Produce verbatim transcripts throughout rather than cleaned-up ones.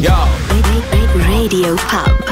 Yo. Radio Pub.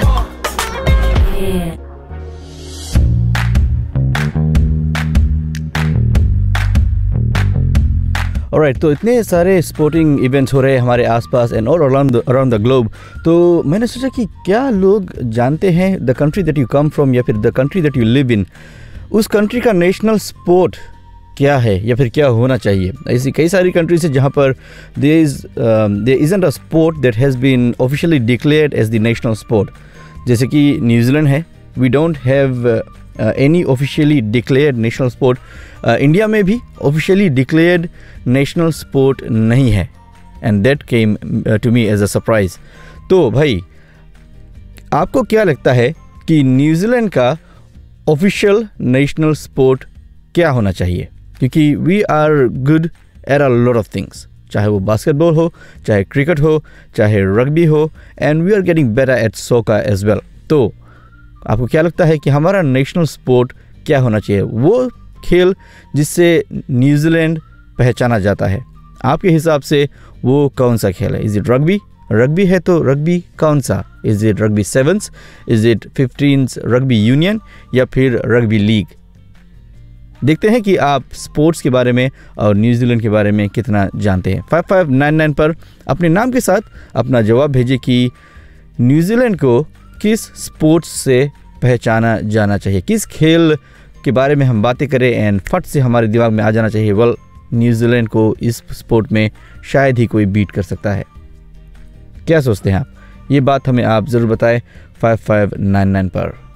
Alright, तो इतने सारे स्पोर्टिंग इवेंट्स हो रहे हैं हमारे आसपास and all around around the globe, तो मैंने सोचा कि क्या लोग जानते हैं the country that you come from या फिर the country that you live in, उस कंट्री का नेशनल स्पोर्ट क्या है या फिर क्या होना चाहिए। ऐसी कई सारी कंट्रीज है जहाँ पर there is there isn't a sport that has been officially declared as the national sport, जैसे कि न्यूजीलैंड है। We don't have any officially declared national sport. India में भी ऑफिशियली डिक्लेयर्ड नेशनल स्पोर्ट नहीं है, and that came to me as a surprise. तो भाई, आपको क्या लगता है कि न्यूजीलैंड का ऑफिशियल नेशनल स्पोर्ट क्या होना चाहिए? क्योंकि we are good at a lot of things, चाहे वो बास्केटबॉल हो, चाहे क्रिकेट हो, चाहे रग्बी हो, and we are getting better at सोका as well. तो आपको क्या लगता है कि हमारा नेशनल स्पोर्ट क्या होना चाहिए, वो खेल जिससे न्यूजीलैंड पहचाना जाता है? आपके हिसाब से वो कौन सा खेल है? Is it rugby? रग्बी है तो रग्बी कौन सा? Is it rugby sevens? Is it फिफ्टीन्स rugby union या फिर रग्बी लीग? देखते हैं कि आप स्पोर्ट्स के बारे में और न्यूजीलैंड के बारे में कितना जानते हैं। फाइव फाइव नाइन नाइन पर अपने नाम के साथ अपना जवाब भेजिए कि न्यूजीलैंड को किस स्पोर्ट्स से पहचाना जाना चाहिए, किस खेल के बारे में हम बातें करें एंड फट से हमारे दिमाग में आ जाना चाहिए वेल न्यूजीलैंड को इस स्पोर्ट में शायद ही कोई बीट कर सकता है। क्या सोचते हैं आप? ये बात हमें आप ज़रूर बताएं फाइव फाइव नाइन नाइन पर।